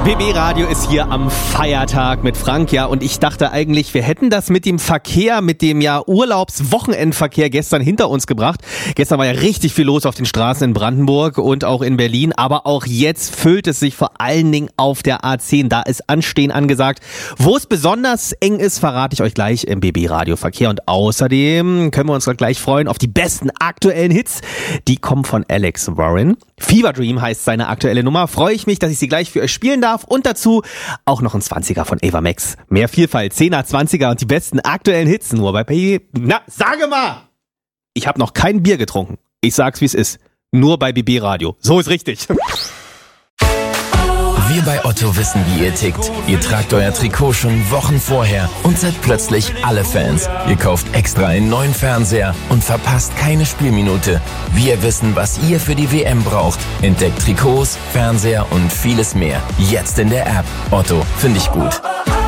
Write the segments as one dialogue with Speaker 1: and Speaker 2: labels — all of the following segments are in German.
Speaker 1: BB Radio ist hier am Feiertag mit Frank, ja, und ich dachte eigentlich, wir hätten das mit dem Verkehr, mit dem ja Urlaubswochenendverkehr gestern hinter uns gebracht. Gestern war ja richtig viel los auf den Straßen in Brandenburg und auch in Berlin, aber auch jetzt füllt es sich vor allen Dingen auf der A10. Da ist Anstehen angesagt. Wo es besonders eng ist, verrate ich euch gleich im BB Radio Verkehr, und außerdem können wir uns gleich freuen auf die besten aktuellen Hits. Die kommen von Alex Warren. Fever Dream heißt seine aktuelle Nummer. Freue ich mich, dass ich sie gleich für euch spielen darf. Und dazu auch noch ein 20er von Ava Max. Mehr Vielfalt, 10er, 20er und die besten aktuellen Hits nur bei BB. Na, sage mal! Ich habe noch kein Bier getrunken. Ich sag's, wie es ist. Nur bei BB Radio. So ist richtig.
Speaker 2: Wir bei Otto wissen, wie ihr tickt. Ihr tragt euer Trikot schon Wochen vorher und seid plötzlich alle Fans. Ihr kauft extra einen neuen Fernseher und verpasst keine Spielminute. Wir wissen, was ihr für die WM braucht. Entdeckt Trikots, Fernseher und vieles mehr. Jetzt in der App. Otto, finde ich gut.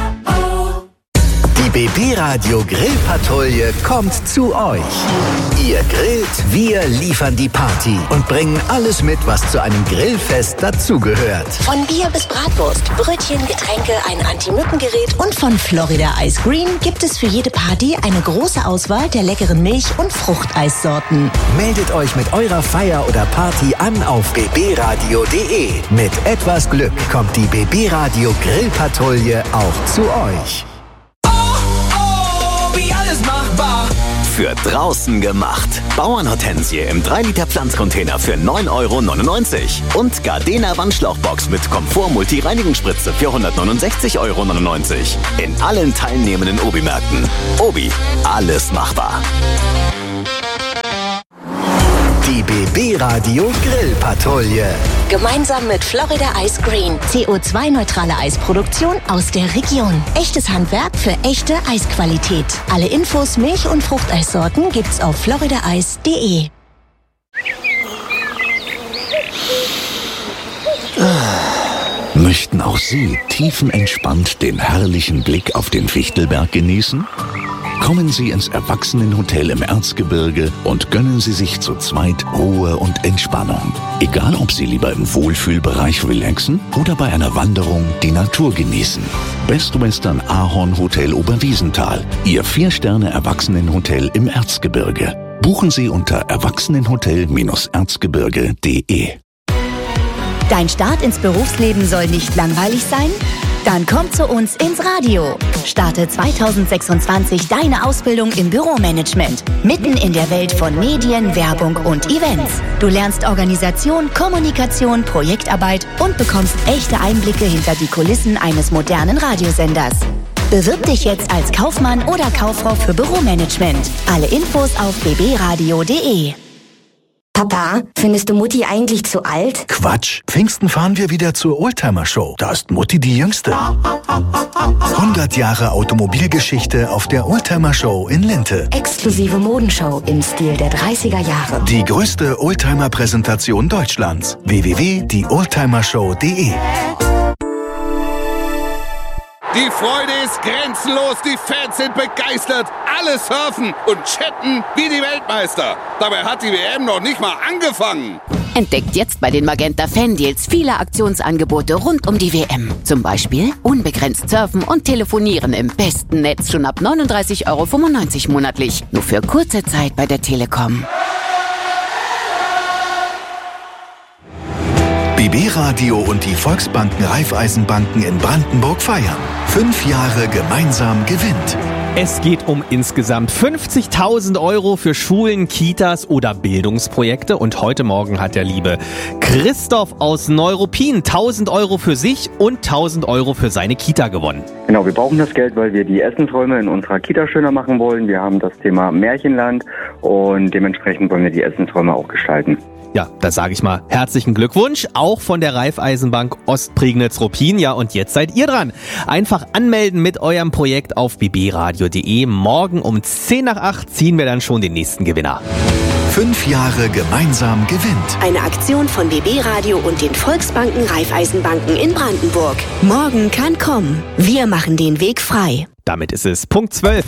Speaker 3: Die BB Radio Grillpatrouille kommt zu euch. Ihr grillt, wir liefern die Party und bringen alles mit, was zu einem Grillfest dazugehört.
Speaker 4: Von Bier bis Bratwurst, Brötchen, Getränke, ein Anti-Mücken-Gerät und von Florida Ice Green gibt es für jede Party eine große Auswahl der leckeren Milch- und Fruchteissorten.
Speaker 3: Meldet euch mit eurer Feier oder Party an auf bbradio.de. Mit etwas Glück kommt die BB Radio Grillpatrouille auch zu euch.
Speaker 5: Alles machbar.
Speaker 3: Für draußen gemacht. Bauernhortensie im 3-Liter Pflanzcontainer für 9,99 € und Gardena Wandschlauchbox mit Komfort-Multi-Reinigungsspritze für 169,99 € in allen teilnehmenden Obi-Märkten. Obi, alles machbar. Die BB Radio Grillpatrouille.
Speaker 4: Gemeinsam mit Florida Ice Green. CO2-neutrale Eisproduktion aus der Region. Echtes Handwerk für echte Eisqualität. Alle Infos, Milch- und Fruchteissorten gibt's auf floridaice.de.
Speaker 6: Möchten auch Sie tiefenentspannt den herrlichen Blick auf den Fichtelberg genießen? Kommen Sie ins Erwachsenenhotel im Erzgebirge und gönnen Sie sich zu zweit Ruhe und Entspannung. Egal, ob Sie lieber im Wohlfühlbereich relaxen oder bei einer Wanderung die Natur genießen. Best Western Ahorn Hotel Oberwiesenthal, Ihr 4-Sterne-Erwachsenenhotel im Erzgebirge. Buchen Sie unter erwachsenenhotel-erzgebirge.de.
Speaker 7: Dein Start ins Berufsleben soll nicht langweilig sein? Dann komm zu uns ins Radio. Starte 2026 deine Ausbildung im Büromanagement. Mitten in der Welt von Medien, Werbung und Events. Du lernst Organisation, Kommunikation, Projektarbeit und bekommst echte Einblicke hinter die Kulissen eines modernen Radiosenders. Bewirb dich jetzt als Kaufmann oder Kauffrau für Büromanagement. Alle Infos auf bbradio.de.
Speaker 8: Papa, findest du Mutti eigentlich zu alt?
Speaker 9: Quatsch. Pfingsten fahren wir wieder zur Oldtimer-Show. Da ist Mutti die Jüngste. 100 Jahre Automobilgeschichte auf der Oldtimer-Show in Linte.
Speaker 8: Exklusive Modenshow im Stil der 30er Jahre.
Speaker 9: Die größte Oldtimer-Präsentation Deutschlands. www.dioldtimershow.de.
Speaker 10: Die Freude ist grenzenlos, die Fans sind begeistert, alle surfen und chatten wie die Weltmeister. Dabei hat die WM noch nicht mal angefangen.
Speaker 11: Entdeckt jetzt bei den Magenta Fan-Deals viele Aktionsangebote rund um die WM. Zum Beispiel unbegrenzt surfen und telefonieren im besten Netz schon ab 39,95 € monatlich. Nur für kurze Zeit bei der Telekom.
Speaker 9: BB Radio und die Volksbanken Raiffeisenbanken in Brandenburg feiern. 5 Jahre gemeinsam gewinnt.
Speaker 1: Es geht um insgesamt 50.000 € für Schulen, Kitas oder Bildungsprojekte. Und heute Morgen hat der liebe Christoph aus Neuruppin 1.000 € für sich und 1.000 € für seine Kita gewonnen.
Speaker 12: Genau, wir brauchen das Geld, weil wir die Essensräume in unserer Kita schöner machen wollen. Wir haben das Thema Märchenland und dementsprechend wollen wir die Essensräume auch gestalten.
Speaker 1: Ja, da sage ich mal herzlichen Glückwunsch, auch von der Raiffeisenbank Ostprignitz-Ruppin. Ja, und jetzt seid ihr dran. Einfach anmelden mit eurem Projekt auf bbradio.de. Morgen um 7:50 ziehen wir dann schon den nächsten Gewinner.
Speaker 9: 5 Jahre gemeinsam gewinnt.
Speaker 4: Eine Aktion von BB Radio und den Volksbanken Raiffeisenbanken in Brandenburg. Morgen kann kommen. Wir machen den Weg frei.
Speaker 1: Damit ist es Punkt 12.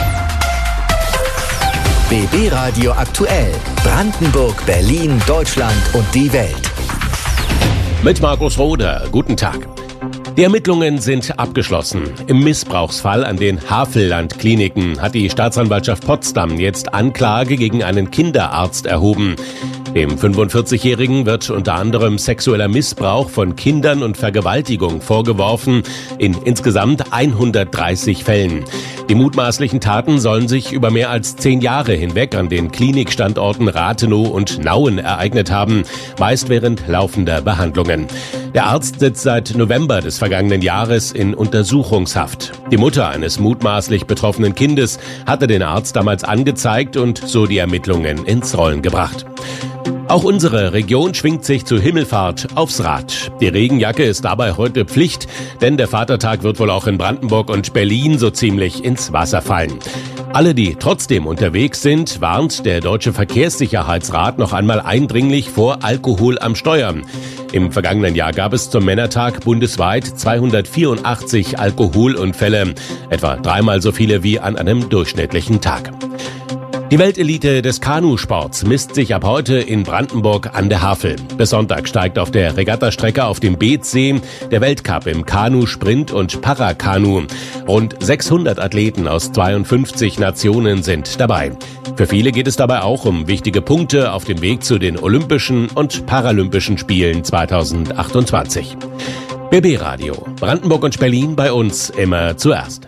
Speaker 3: BB Radio aktuell. Brandenburg, Berlin, Deutschland und die Welt.
Speaker 13: Mit Markus Roder. Guten Tag.
Speaker 5: Die Ermittlungen sind abgeschlossen. Im Missbrauchsfall an den Havelland-Kliniken hat die Staatsanwaltschaft Potsdam jetzt Anklage gegen einen Kinderarzt erhoben. Dem 45-Jährigen wird unter anderem sexueller Missbrauch von Kindern und Vergewaltigung vorgeworfen, in insgesamt 130 Fällen. Die mutmaßlichen Taten sollen sich über mehr als 10 Jahre hinweg an den Klinikstandorten Rathenow und Nauen ereignet haben, meist während laufender Behandlungen. Der Arzt sitzt seit November des vergangenen Jahres in Untersuchungshaft. Die Mutter eines mutmaßlich betroffenen Kindes hatte den Arzt damals angezeigt und so die Ermittlungen ins Rollen gebracht. Auch unsere Region schwingt sich zur Himmelfahrt aufs Rad. Die Regenjacke ist dabei heute Pflicht, denn der Vatertag wird wohl auch in Brandenburg und Berlin so ziemlich ins Wasser fallen. Alle, die trotzdem unterwegs sind, warnt der Deutsche Verkehrssicherheitsrat noch einmal eindringlich vor Alkohol am Steuer. Im vergangenen Jahr gab es zum Männertag bundesweit 284 Alkoholunfälle, etwa 3-mal so viele wie an einem durchschnittlichen Tag. Die Weltelite des Kanusports misst sich ab heute in Brandenburg an der Havel. Bis Sonntag steigt auf der Regattastrecke auf dem Beetzsee der Weltcup im Kanu, Sprint und Parakanu. Rund 600 Athleten aus 52 Nationen sind dabei. Für viele geht es dabei auch um wichtige Punkte auf dem Weg zu den Olympischen und Paralympischen Spielen 2028. BB Radio, Brandenburg und Berlin, bei uns immer zuerst.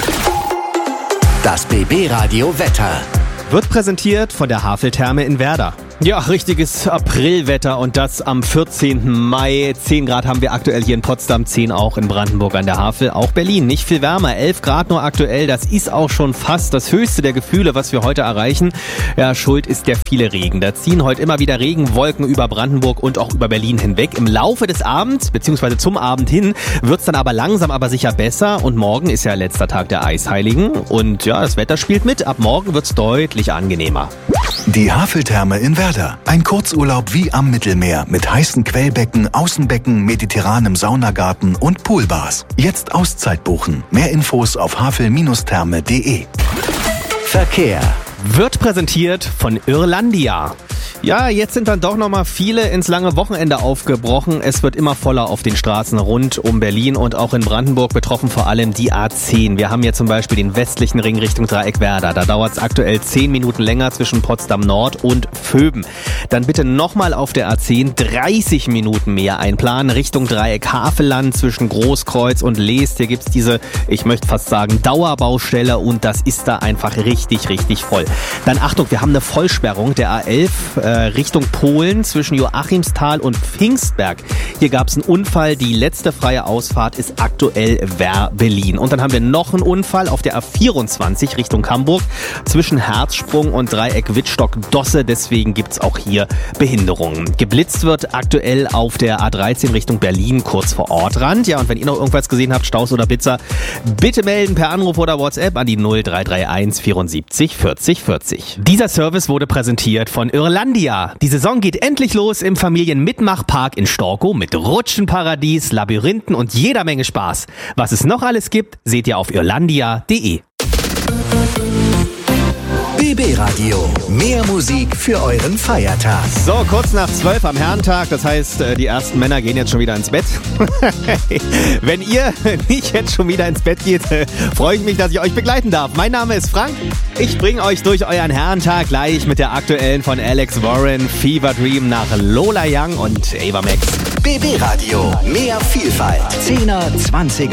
Speaker 13: Das BB Radio Wetter
Speaker 1: wird präsentiert von der Haveltherme in Werder. Ja, richtiges Aprilwetter und das am 14. Mai. 10 Grad haben wir aktuell hier in Potsdam, 10 auch in Brandenburg an der Havel. Auch Berlin, nicht viel wärmer, 11 Grad nur aktuell. Das ist auch schon fast das höchste der Gefühle, was wir heute erreichen. Ja, schuld ist der viele Regen. Da ziehen heute immer wieder Regenwolken über Brandenburg und auch über Berlin hinweg. Im Laufe des Abends, beziehungsweise zum Abend hin, wird's dann aber langsam, aber sicher besser. Und morgen ist ja letzter Tag der Eisheiligen. Und ja, das Wetter spielt mit. Ab morgen wird's deutlich angenehmer.
Speaker 9: Die Haveltherme in Werder. Ein Kurzurlaub wie am Mittelmeer mit heißen Quellbecken, Außenbecken, mediterranem Saunagarten und Poolbars. Jetzt Auszeit buchen. Mehr Infos auf havel-therme.de.
Speaker 13: Verkehr
Speaker 1: wird präsentiert von Irlandia. Ja, jetzt sind dann doch nochmal viele ins lange Wochenende aufgebrochen. Es wird immer voller auf den Straßen rund um Berlin und auch in Brandenburg, betroffen vor allem die A10. Wir haben hier zum Beispiel den westlichen Ring Richtung Dreieck Werder. Da dauert es aktuell 10 Minuten länger zwischen Potsdam Nord und Vöben. Dann bitte nochmal auf der A10 30 Minuten mehr einplanen Richtung Dreieck Havelland zwischen Großkreuz und Leest. Hier gibt's diese, ich möchte fast sagen, Dauerbaustelle und das ist da einfach richtig, richtig voll. Dann Achtung, wir haben eine Vollsperrung der A11 Richtung Polen zwischen Joachimsthal und Pfingstberg. Hier gab es einen Unfall. Die letzte freie Ausfahrt ist aktuell Wehr-Berlin. Und dann haben wir noch einen Unfall auf der A24 Richtung Hamburg zwischen Herzsprung und Dreieck Wittstock-Dosse. Deswegen gibt es auch hier Behinderungen. Geblitzt wird aktuell auf der A13 Richtung Berlin kurz vor Ortrand. Ja, und wenn ihr noch irgendwas gesehen habt, Staus oder Blitzer, bitte melden per Anruf oder WhatsApp an die 0331 74 40 40. Dieser Service wurde präsentiert von Irlandia. Die Saison geht endlich los im Familienmitmachpark in Storkow mit Rutschenparadies, Labyrinthen und jeder Menge Spaß. Was es noch alles gibt, seht ihr auf irlandia.de.
Speaker 13: BB Radio, mehr Musik für euren Feiertag.
Speaker 1: So, kurz nach 12 am Herrentag, das heißt, die ersten Männer gehen jetzt schon wieder ins Bett. Wenn ihr nicht jetzt schon wieder ins Bett geht, freue ich mich, dass ich euch begleiten darf. Mein Name ist Frank, ich bringe euch durch euren Herrentag gleich mit der aktuellen von Alex Warren, Fever Dream nach Lola Young und Ava Max.
Speaker 13: BB Radio, mehr Vielfalt, 10er, 20er.